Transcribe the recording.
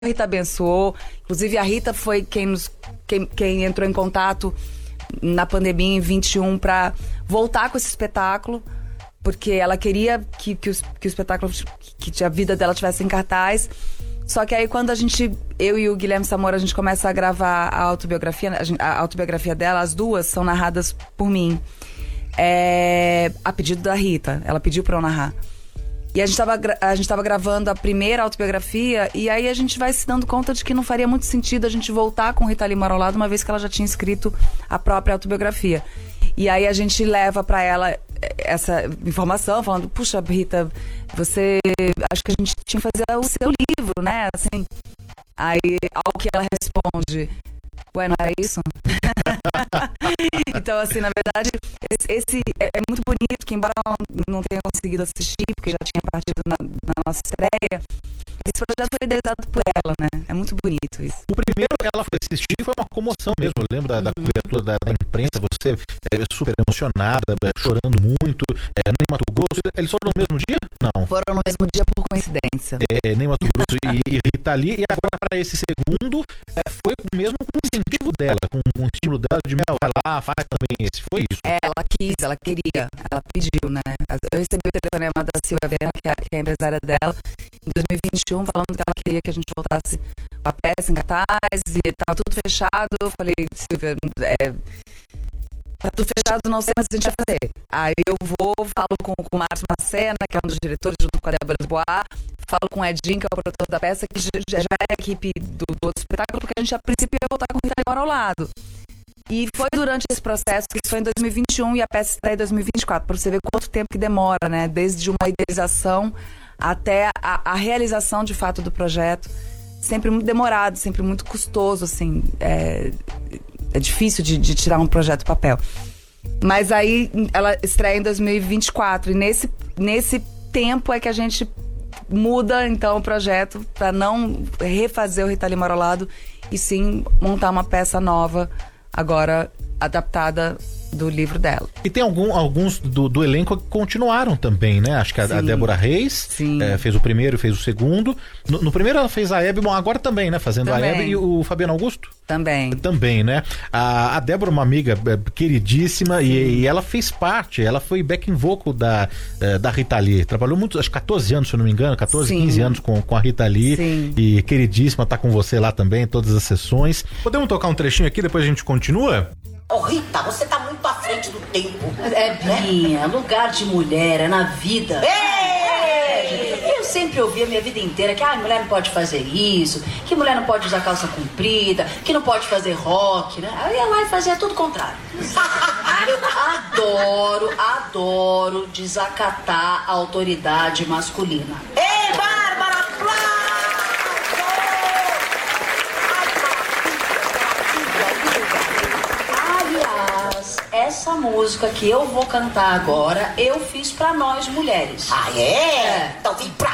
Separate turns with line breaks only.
Rita abençoou. Inclusive, a Rita foi quem entrou em contato na pandemia em 21 para voltar com esse espetáculo, porque ela queria que o espetáculo, que a vida dela tivesse em cartaz. Só que aí quando eu e o Guilherme Samora, a gente começa a gravar a autobiografia dela, as duas são narradas por mim. A pedido da Rita, ela pediu pra eu narrar. E a gente tava gravando a primeira autobiografia, e aí a gente vai se dando conta de que não faria muito sentido a gente voltar com Rita Lee Mora ao Lado, uma vez que ela já tinha escrito a própria autobiografia. E aí a gente leva pra ela essa informação, falando, puxa, Rita, acho que a gente tinha que fazer o seu livro, né? Assim, aí, ao que ela responde, ué, não era isso? Então, assim, na verdade, esse é muito bonito, que embora ela não tenha conseguido assistir, porque já tinha partido na nossa estreia, esse projeto foi idealizado por ela, né? É muito bonito isso.
O primeiro ela foi assistir foi uma comoção mesmo. Eu lembro da cobertura da imprensa, você super emocionada, chorando muito. Nem Mato Grosso. Eles foram no mesmo dia? Não.
Foram no mesmo dia por coincidência.
Nem Mato Grosso e Rita Lee. E agora, para esse segundo, foi mesmo com o incentivo dela, com o estímulo dela de vai lá, faz também esse. Foi isso?
Ela quis, ela queria, ela pediu, né? Eu recebi o telefonema da Silvia Viana, que é a empresária dela, em 2021, falando que ela queria que a gente voltasse com a peça em cartaz, e tava tudo fechado. Eu falei, Silvia, tá tudo fechado, não sei, mas a gente vai fazer. Aí eu falo com o Márcio Macena, que é um dos diretores, junto com a Débora Dubois, falo com o Edinho, que é o produtor da peça, que já é a equipe do outro espetáculo, porque a gente, a princípio, ia voltar com o Rita Lee Mora ao Lado. E foi durante esse processo, que isso foi em 2021 e a peça está em 2024, para você ver quanto tempo que demora, né? Desde uma idealização até a realização, de fato, do projeto. Sempre muito demorado, sempre muito custoso, assim. É difícil de tirar um projeto do papel. Mas aí ela estreia em 2024 e nesse tempo é que a gente muda, então, o projeto para não refazer o Rita Lee Mora ao Lado e sim montar uma peça nova, agora adaptada do livro dela.
E tem alguns do elenco que continuaram também, né? Acho que a Débora Reis fez o primeiro e fez o segundo. No primeiro ela fez a Hebe, bom, agora também, né? Fazendo também. A Hebe e o Fabiano Augusto? Também, né? A Débora, uma amiga queridíssima, e ela fez parte, ela foi backing vocal da Rita Lee. Trabalhou muito, acho que 14 anos, se eu não me engano, 15 anos com a Rita Lee. Sim. E queridíssima, tá com você lá também, todas as sessões. Podemos tocar um trechinho aqui, depois a gente continua?
Rita, você tá muito à frente do tempo.
Binha, lugar de mulher é na vida. Eu sempre ouvi a minha vida inteira que mulher não pode fazer isso, que mulher não pode usar calça comprida, que não pode fazer rock, né? Eu ia lá e fazia tudo o contrário. Eu adoro desacatar a autoridade masculina.
Ei, Bárbara,
essa música que eu vou cantar agora, eu fiz pra nós mulheres.
É? Então vem pra